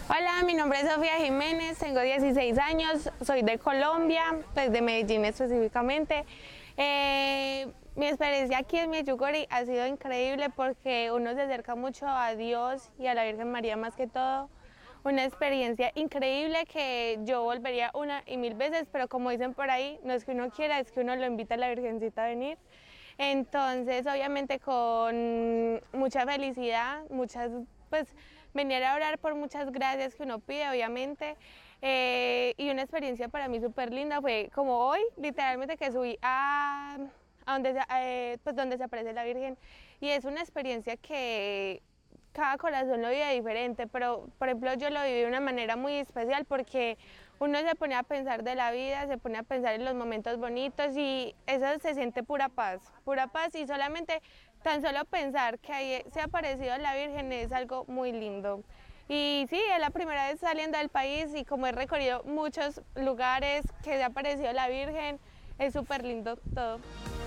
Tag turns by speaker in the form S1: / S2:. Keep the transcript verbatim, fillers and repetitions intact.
S1: Hola, mi nombre es Sofía Jiménez, tengo dieciséis años, soy de Colombia, pues de Medellín específicamente. Eh, mi experiencia aquí en Medjugorje ha sido increíble porque uno se acerca mucho a Dios y a la Virgen María más que todo. Una experiencia increíble que yo volvería una y mil veces, pero como dicen por ahí, no es que uno quiera, es que uno lo invita a la Virgencita a venir. Entonces, obviamente con mucha felicidad, muchas, pues venir a orar por muchas gracias que uno pide, obviamente. Eh, y una experiencia para mí súper linda fue como hoy, literalmente que subí a, a donde, se- eh, pues donde se aparece la Virgen. Y es una experiencia que cada corazón lo vive diferente, pero por ejemplo yo lo viví de una manera muy especial porque uno se pone a pensar de la vida, se pone a pensar en los momentos bonitos y eso se siente pura paz, pura paz y solamente tan solo pensar que ahí se ha aparecido la Virgen es algo muy lindo. Y sí, es la primera vez saliendo del país y como he recorrido muchos lugares que se ha aparecido la Virgen, es súper lindo todo.